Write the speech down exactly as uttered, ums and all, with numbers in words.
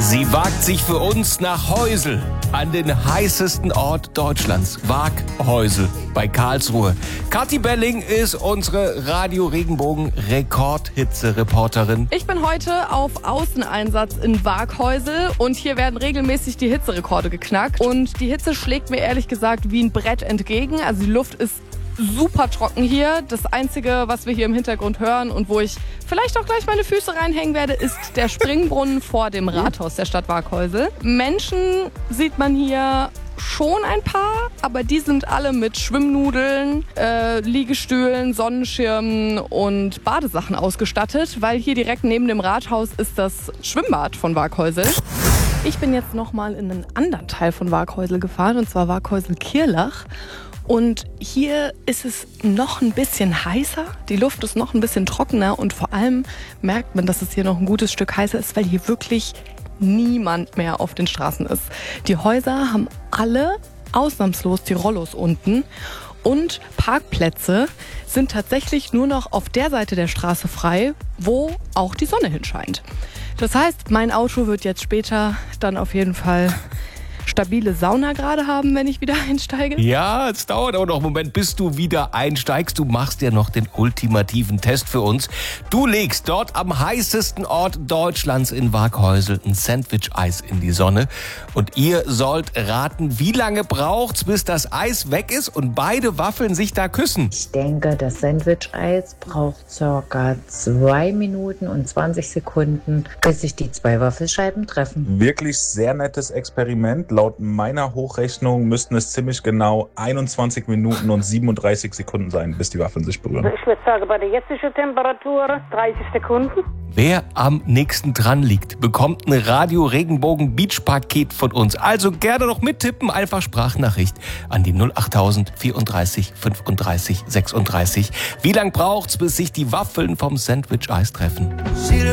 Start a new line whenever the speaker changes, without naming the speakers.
Sie wagt sich für uns nach Heusel, an den heißesten Ort Deutschlands, Waaghäusel bei Karlsruhe. Kathi Belling ist unsere Radio Regenbogen Rekordhitze-Reporterin.
Ich bin heute auf Außeneinsatz in Waaghäusel und hier werden regelmäßig die Hitzerekorde geknackt. Und die Hitze schlägt mir ehrlich gesagt wie ein Brett entgegen. Also die Luft ist super trocken hier. Das Einzige, was wir hier im Hintergrund hören und wo ich vielleicht auch gleich meine Füße reinhängen werde, ist der Springbrunnen vor dem Rathaus der Stadt Waaghäusel. Menschen sieht man hier schon ein paar, aber die sind alle mit Schwimmnudeln, äh, Liegestühlen, Sonnenschirmen und Badesachen ausgestattet, weil hier direkt neben dem Rathaus ist das Schwimmbad von Waaghäusel. Ich bin jetzt nochmal in einen anderen Teil von Waaghäusel gefahren, und zwar Waaghäusel-Kirlach. Und hier ist es noch ein bisschen heißer, die Luft ist noch ein bisschen trockener und vor allem merkt man, dass es hier noch ein gutes Stück heißer ist, weil hier wirklich niemand mehr auf den Straßen ist. Die Häuser haben alle ausnahmslos die Rollos unten und Parkplätze sind tatsächlich nur noch auf der Seite der Straße frei, wo auch die Sonne hinscheint. Das heißt, mein Auto wird jetzt später dann auf jeden Fall stabile Saunagrade haben, wenn ich wieder einsteige.
Ja, es dauert auch noch einen Moment, bis du wieder einsteigst. Du machst ja noch den ultimativen Test für uns. Du legst dort am heißesten Ort Deutschlands in Waaghäusel ein Sandwich-Eis in die Sonne. Und ihr sollt raten, wie lange braucht's, bis das Eis weg ist und beide Waffeln sich da küssen.
Ich denke, das Sandwich-Eis braucht circa zwei Minuten und zwanzig Sekunden, bis sich die zwei Waffelscheiben treffen.
Wirklich sehr nettes Experiment. Laut meiner Hochrechnung müssten es ziemlich genau einundzwanzig Minuten und siebenunddreißig Sekunden sein, bis die Waffeln sich berühren.
Ich würde sagen, bei der jetzigen Temperatur dreißig Sekunden.
Wer am nächsten dran liegt, bekommt ein Radio Regenbogen Beach Paket von uns. Also gerne noch mittippen, einfach Sprachnachricht an die null achttausend vierunddreißig fünfunddreißig sechsunddreißig. Wie lang braucht's, bis sich die Waffeln vom Sandwich-Eis treffen?